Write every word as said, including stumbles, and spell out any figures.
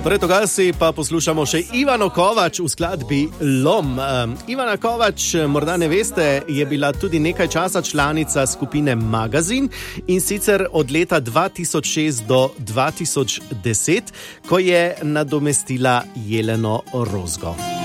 Pred tega si pa poslušamo še Ivano Kovač v skladbi Lom. Um, Ivana Kovač, morda ne veste, je bila tudi nekaj časa članica skupine Magazin in sicer od leta dva tisoč šest do dva tisoč deset, ko je nadomestila Jeleno Rozgo.